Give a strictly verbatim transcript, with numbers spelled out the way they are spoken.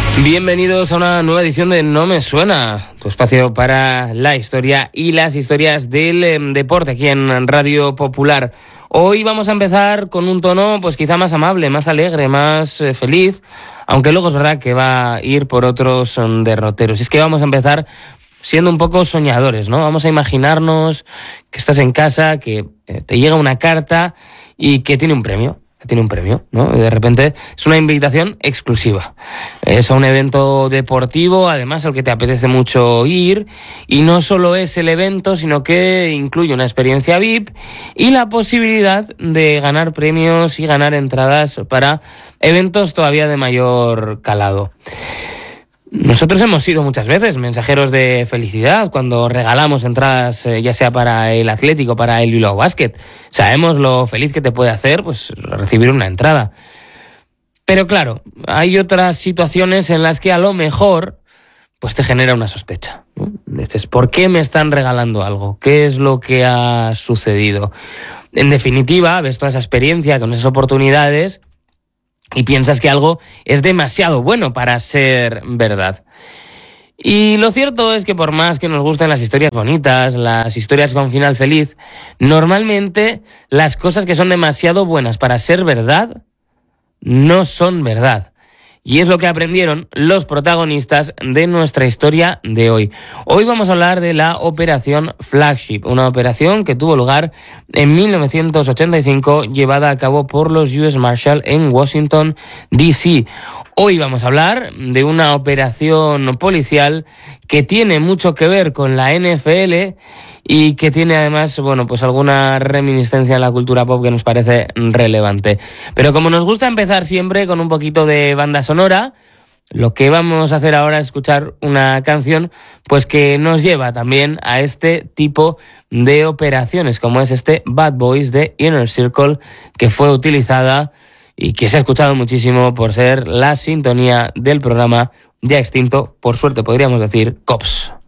Bienvenidos a una nueva edición de No Me Suena, tu espacio para la historia y las historias del eh, deporte aquí en Radio Popular. Hoy vamos a empezar con un tono pues quizá más amable, más alegre, más eh, feliz, aunque luego es verdad que va a ir por otros um, derroteros. Y es que vamos a empezar siendo un poco soñadores, ¿no? Vamos a imaginarnos que estás en casa, que eh, te llega una carta y que tiene un premio. tiene un premio, ¿no? Y de repente es una invitación exclusiva. Es a un evento deportivo, además al que te apetece mucho ir, y no solo es el evento, sino que incluye una experiencia V I P y la posibilidad de ganar premios y ganar entradas para eventos todavía de mayor calado. Nosotros hemos sido muchas veces mensajeros de felicidad cuando regalamos entradas, eh, ya sea para el Atlético, para el Bilbao Basket. Sabemos lo feliz que te puede hacer pues recibir una entrada. Pero claro, hay otras situaciones en las que a lo mejor pues te genera una sospecha, ¿no? Dices, ¿por qué me están regalando algo? ¿Qué es lo que ha sucedido? En definitiva, ves toda esa experiencia con esas oportunidades y piensas que algo es demasiado bueno para ser verdad. Y lo cierto es que por más que nos gusten las historias bonitas, las historias con final feliz, normalmente las cosas que son demasiado buenas para ser verdad no son verdad. Y es lo que aprendieron los protagonistas de nuestra historia de hoy. Hoy vamos a hablar de la Operación Flagship, una operación que tuvo lugar en mil novecientos ochenta y cinco, llevada a cabo por los U S Marshal en Washington, D C Hoy vamos a hablar de una operación policial que tiene mucho que ver con la N F L y que tiene además, bueno, pues alguna reminiscencia en la cultura pop que nos parece relevante. Pero como nos gusta empezar siempre con un poquito de banda sonora, lo que vamos a hacer ahora es escuchar una canción pues que nos lleva también a este tipo de operaciones, como es este Bad Boys de Inner Circle, que fue utilizada y que se ha escuchado muchísimo por ser la sintonía del programa ya extinto, por suerte podríamos decir, Cops.